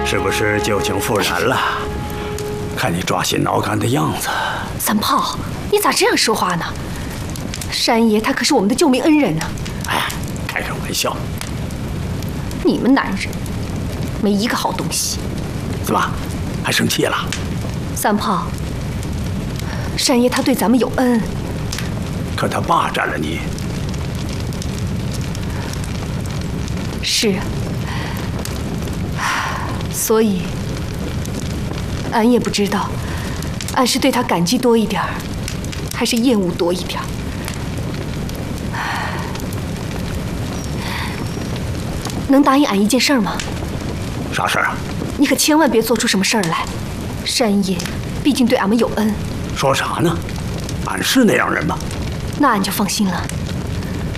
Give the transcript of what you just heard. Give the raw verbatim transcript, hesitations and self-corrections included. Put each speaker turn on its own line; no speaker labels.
是不是旧情复燃了？看你抓心挠肝的样子。
三炮，你咋这样说话呢？山爷他可是我们的救命恩人呢。
哎，开开玩笑。
你们男人没一个好东西。
怎么，还生气了？
三炮，山爷他对咱们有恩，
可他霸占了你。
是啊，所以俺也不知道，俺是对他感激多一点儿，还是厌恶多一点儿。能答应俺一件事儿吗？
啥事儿啊？
你可千万别做出什么事儿来。山爷毕竟对俺们有恩。
说啥呢？俺是那样人吗？
那俺就放心了。